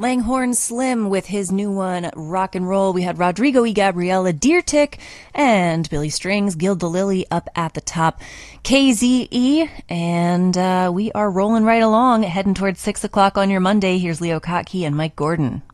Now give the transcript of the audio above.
Langhorne Slim with his new one, Rock and Roll. We had Rodrigo y Gabriela, Deer Tick, and Billy Strings, Gilda Lily up at the top. KZE, and we are rolling right along, heading towards 6 o'clock on your Monday. Here's Leo Kottke and Mike Gordon.